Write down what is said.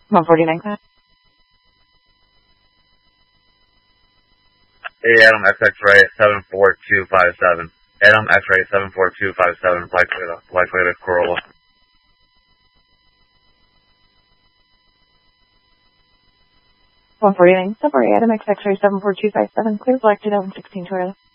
149 class. Hey, Adam, X-Ray 74257. Adam, X-Ray 74257, Black Toyota Corolla. 149, Subway Adam, X-Ray 74257, clear black 2016 Toyota.